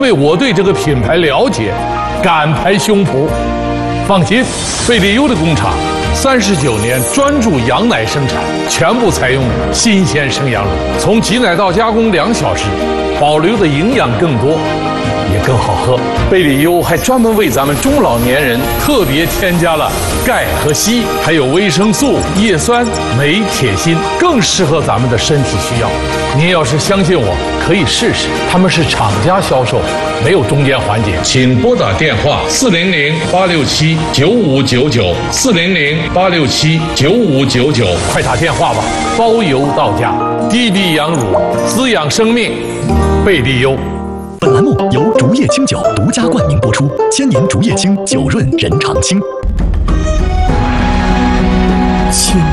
因为我对这个品牌了解，敢拍胸脯。放心，贝利优的工厂39年专注羊奶生产，全部采用新鲜生羊乳，从挤奶到加工2小时，保留的营养更多，也更好喝。贝利优还专门为咱们中老年人特别添加了钙和硒，还有维生素、叶酸、镁、铁、锌，更适合咱们的身体需要。您要是相信我，可以试试。他们是厂家销售，没有中间环节。请拨打电话400-867-9599，400-867-9599，快打电话吧，包邮到家。低比羊乳，滋养生命，贝利优。 本栏目由竹叶青酒独家冠名播出，千年竹叶青，酒润人常青。 请